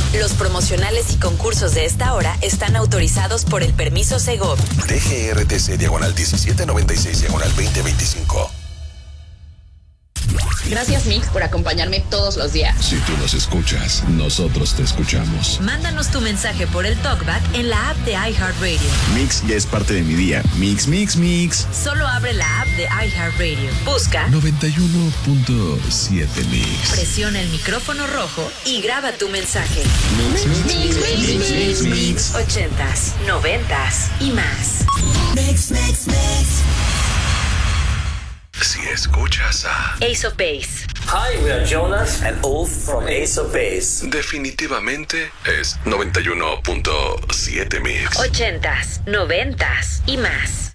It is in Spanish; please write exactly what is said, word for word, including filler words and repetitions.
Los promocionales y concursos de esta hora están autorizados por el permiso Segov. D G R T C diagonal diecisiete noventa y seis diagonal veinte veinticinco. Gracias, Mix, por acompañarme todos los días. Si tú nos escuchas, nosotros te escuchamos. Mándanos tu mensaje por el TalkBack en la app de iHeartRadio. Mix ya es parte de mi día. Mix, mix, mix. Solo abre la app de iHeartRadio. Busca noventa y uno punto siete Mix. Presiona el micrófono rojo y graba tu mensaje. Mix, mix, mix, mix, mix, mix, mix. Ochentas, noventas y más. Mix, mix, mix. Si escuchas a Ace of Base. Hi, we are Jonas and Ulf from Ace of Base. definitivamente es noventa y uno punto siete Mix. Ochentas, noventas y más.